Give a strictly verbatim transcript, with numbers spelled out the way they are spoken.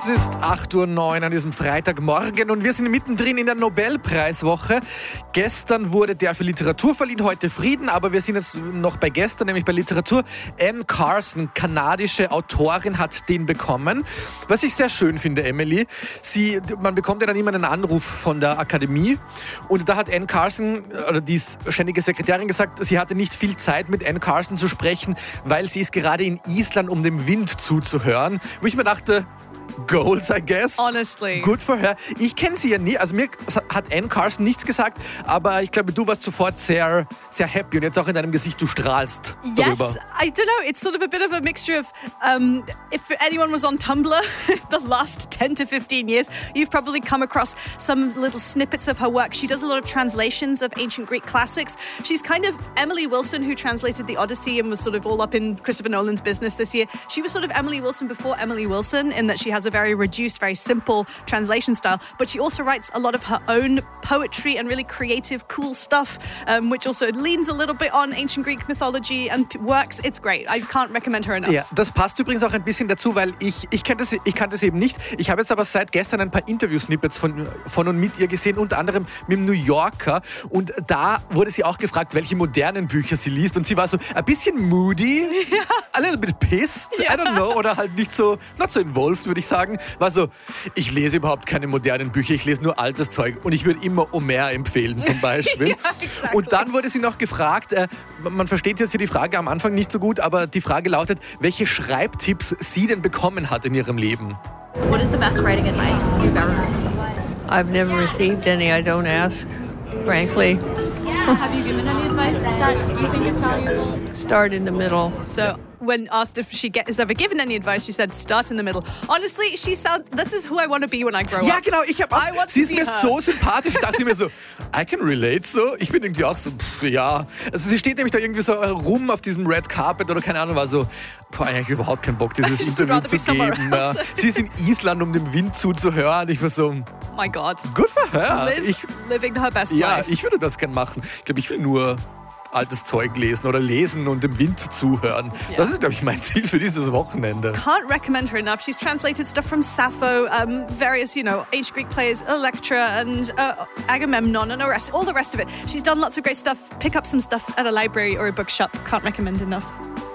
Es ist acht Uhr neun an diesem Freitagmorgen und wir sind mittendrin in der Nobelpreiswoche. Gestern wurde der für Literatur verliehen, heute Frieden, aber wir sind jetzt noch bei gestern, nämlich bei Literatur. Anne Carson, kanadische Autorin, hat den bekommen. Was ich sehr schön finde, Emily, sie, man bekommt ja dann immer einen Anruf von der Akademie und da hat Anne Carson, oder die ständige Sekretärin, gesagt, sie hatte nicht viel Zeit mit Anne Carson zu sprechen, weil sie ist gerade in Island, um dem Wind zuzuhören. Wo ich mir dachte, Goals, I guess. Honestly. Good for her. Ich kenne sie ja nie, also mir hat Anne Carson nichts gesagt, aber ich glaube, du warst sofort sehr, sehr happy und jetzt auch in deinem Gesicht, du strahlst darüber. Yes, I don't know, it's sort of a bit of a mixture of, um, if anyone was on Tumblr the last ten to fifteen years, you've probably come across some little snippets of her work. She does a lot of translations of ancient Greek classics. She's kind of Emily Wilson, who translated the Odyssey and was sort of all up in Christopher Nolan's business this year. She was sort of Emily Wilson before Emily Wilson in that she has a very reduced, very simple translation style, but she also writes a lot of her own poetry and really creative, cool stuff, um, which also leans a little bit on ancient Greek mythology and p- works. It's great. I can't recommend her enough. Ja, das passt übrigens auch ein bisschen dazu, weil ich, ich kannte das, ich kannte das eben nicht. Ich habe jetzt aber seit gestern ein paar Interview-Snippets von, von und mit ihr gesehen, unter anderem mit dem New Yorker, und da wurde sie auch gefragt, welche modernen Bücher sie liest, und sie war so ein bisschen moody, ja. a little bit pissed, ja. I don't know, oder halt nicht so, not so involved, würde ich sagen. War so, ich lese überhaupt keine modernen Bücher, ich lese nur altes Zeug und ich würde immer Homer empfehlen zum Beispiel. Ja, exactly. Und dann wurde sie noch gefragt, äh, man versteht jetzt hier die Frage am Anfang nicht so gut, aber die Frage lautet, welche Schreibtipps sie denn bekommen hat in ihrem Leben. What is the best writing advice you've ever received? I've never received any. I don't ask, frankly. Have you given any advice that you think is valuable? Start in the middle. So when asked if she get, has ever given any advice, she said, start in the middle. Honestly, she sounds, this is who I want to be when I grow Ja, up. genau, ich habe I auch, want sie to ist be mir her. so sympathisch, ich dachte mir so, I can relate so. Ich bin irgendwie auch so, pff, ja. Also sie steht nämlich da irgendwie so rum auf diesem Red Carpet oder keine Ahnung, war so, boah, eigentlich überhaupt keinen Bock, dieses just Interview rather zu be somewhere geben. Ja. else. Sie ist in Island, um dem Wind zuzuhören. Ich war so, Oh my God. good for her. Live, Ich, living her best ja, life. ich würde das gern machen. Ich glaube, ich will nur altes Zeug lesen oder lesen und dem Wind zuhören. Ja. Das ist, glaube ich, mein Ziel für dieses Wochenende. Can't recommend her enough. She's translated stuff from Sappho, um, various, you know, ancient Greek plays, Electra and uh, Agamemnon and the rest, all the rest of it. She's done lots of great stuff. Pick up some stuff at a library or a bookshop. Can't recommend enough.